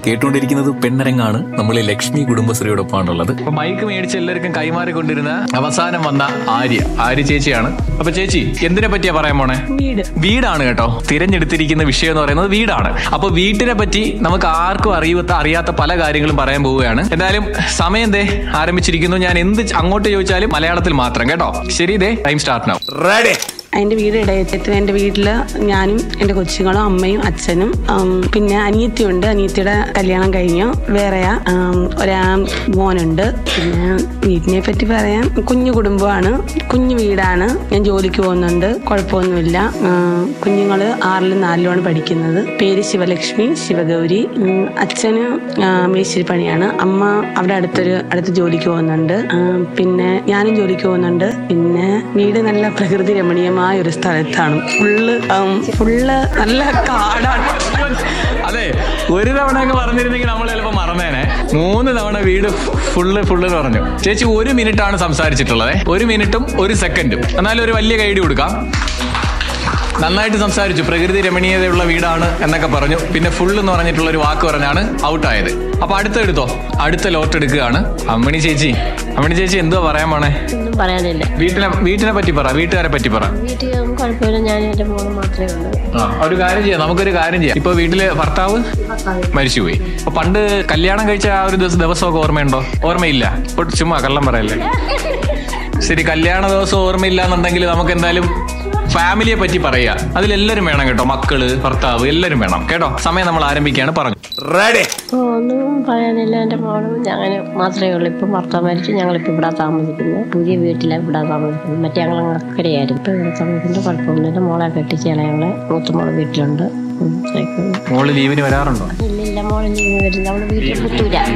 കേട്ടുകൊണ്ടിരിക്കുന്നത് പെണ്ണരങ്ങാണ്. നമ്മൾ ലക്ഷ്മി കുടുംബശ്രീയോടൊപ്പമാണുള്ളത്. അപ്പൊ മൈക്ക് മേടിച്ച് എല്ലാവർക്കും കൈമാറിക്കൊണ്ടിരുന്ന അവസാനം വന്ന ആര്യ ചേച്ചിയാണ്. അപ്പൊ ചേച്ചി എന്തിനെ പറ്റിയാ പറയാൻ പോണേ? വീടാണ് കേട്ടോ. തിരഞ്ഞെടുത്തിരിക്കുന്ന വിഷയം എന്ന് പറയുന്നത് വീടാണ്. അപ്പൊ വീട്ടിനെ പറ്റി നമുക്ക് ആർക്കും അറിയാത്ത പല കാര്യങ്ങളും പറയാൻ പോവുകയാണ്. എന്തായാലും സമയം ആരംഭിച്ചിരിക്കുന്നു. ഞാൻ എന്ത് അങ്ങോട്ട് ചോദിച്ചാലും മലയാളത്തിൽ മാത്രം കേട്ടോ. ശരി, ടൈം സ്റ്റാർട്ട് നൗ. റെഡി. എൻ്റെ വീട് ഇടയത്ത്. എൻ്റെ വീട്ടില് ഞാനും എൻ്റെ കൊച്ചുങ്ങളും അമ്മയും അച്ഛനും പിന്നെ അനിയത്തിയുണ്ട്. അനിയത്തിയുടെ കല്യാണം കഴിഞ്ഞു. വേറെ മോനുണ്ട്. പിന്നെ വീട്ടിനെ പറ്റി പറയാൻ കുഞ്ഞു കുടുംബമാണ്, കുഞ്ഞു വീടാണ്. ഞാൻ ജോലിക്ക് പോകുന്നുണ്ട്, കുഴപ്പമൊന്നുമില്ല. കുഞ്ഞുങ്ങള് 6ലും 4ലുമാണ് പഠിക്കുന്നത്. പേര് ശിവലക്ഷ്മി, ശിവഗൗരി. അച്ഛന് മേശിരി പണിയാണ്. അമ്മ അവിടെ അടുത്ത് ജോലിക്ക് പോകുന്നുണ്ട്. പിന്നെ ഞാനും ജോലിക്ക് പോകുന്നുണ്ട്. പിന്നെ വീട് നല്ല പ്രകൃതി രമണീയമായ ഒരു സ്ഥലത്താണ്. ഫുള്ള് നല്ല കാടാണ്. അതെ, ഒരു തവണയൊക്കെ പറഞ്ഞിരുന്നെങ്കിൽ നമ്മൾ ചിലപ്പോൾ മറന്നേനെ. 3 തവണ വീട് ഫുള്ള് പറഞ്ഞു. ചേച്ചി 1 മിനിറ്റാണ് സംസാരിച്ചിട്ടുള്ളത്. 1 മിനിറ്റും 1 സെക്കൻഡും. എന്നാലും ഒരു വലിയ കൈഡി കൊടുക്കാം. നന്നായിട്ട് സംസാരിച്ചു. പ്രകൃതി രമണീയതയുള്ള വീടാണ് എന്നൊക്കെ പറഞ്ഞു. പിന്നെ ഫുൾ എന്ന് പറഞ്ഞിട്ടുള്ള ഒരു വാക്ക് പറഞ്ഞാണ് ഔട്ടായത്. അപ്പൊ അടുത്ത ലോട്ട് എടുക്കുകയാണ് അമ്മണി ചേച്ചി. അമ്മണി ചേച്ചി എന്തോ പറയാൻ പോണേ? ഒന്നും പറയാനില്ല. വീട്ടിനെ പറ്റി പറ, വീട്ടുകാരെ പറ്റി പറ. വീട്ടിൽ കുഴപ്പമില്ല, ഞാൻ എന്റെ മോള് മാത്രമേ ഉള്ളൂ. ഒരു കാര്യം ചെയ്യാം, നമുക്കൊരു കാര്യം ചെയ്യാം. ഇപ്പൊ വീട്ടില് ഭർത്താവ് മരിച്ചുപോയി. അപ്പൊ പണ്ട് കല്യാണം കഴിച്ച ആ ഒരു ദിവസമൊക്കെ ഓർമ്മയുണ്ടോ? ഓർമ്മയില്ല. ഇപ്പൊ ചുമ്മാ കള്ളം പറയല്ലേ. ശരി, കല്യാണ ദിവസം ഓർമ്മയില്ല എന്നുണ്ടെങ്കിൽ നമുക്ക് എന്തായാലും ഫാമിലിയെ പറ്റി പറയാ. അതിലെല്ലാരും വേണം കേട്ടോ. മക്കള്, ഭർത്താവ് എല്ലാരും വേണം കേട്ടോ. സമയം നമ്മൾ ആരംഭിക്കുകയാണ്. പറഞ്ഞു. റെഡി. ഒന്നും പറയാനില്ല. എന്റെ മോളും ഞാൻ മാത്രമേ ഉള്ളൂ. ഇപ്പം ഭർത്താവ് മരിച്ചു. ഞങ്ങളിപ്പോ ഇവിടെ താമസിക്കുന്നത്. പുതിയ വീട്ടിലാണ് ഇവിടെ താമസിക്കുന്നത്. മറ്റേ ഞങ്ങൾ അക്കരയായിരുന്നു. ഇപ്പൊ ഇവിടെ താമസിക്കുന്നത് കുഴപ്പമൊന്നുമില്ല. മോളെ കെട്ടിച്ചാൽ ഞങ്ങളെ മൂത്ത മോള് വീട്ടിലുണ്ട്. മോള് ലീവിന് വരാറുണ്ടോ? ഇല്ല, മോള് ലീവിന് വരുന്നത്. അവള് വീട്ടിൽ പുത്തൂരാ.